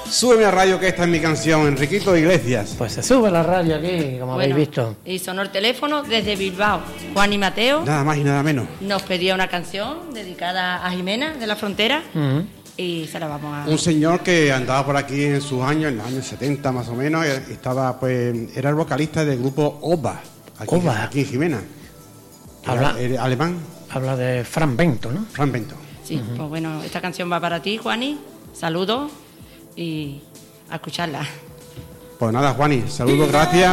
Súbeme a radio que esta es mi canción, Enriquito Iglesias. Pues se sube la radio aquí, como habéis visto. Y sonó el teléfono desde Bilbao. Juan y Mateo. Nada más y nada menos. Nos pedía una canción dedicada a Jimena de la Frontera. Y se la vamos a... Un señor que andaba por aquí en sus años, en los años 70 más o menos, estaba pues era el vocalista del grupo OBA, aquí en Jimena. Era alemán. Habla de Fran Bento, ¿no? Fran Bento. Sí, pues bueno, esta canción va para ti, Juani. Saludos y a escucharla. Pues nada, Juani, saludos, gracias.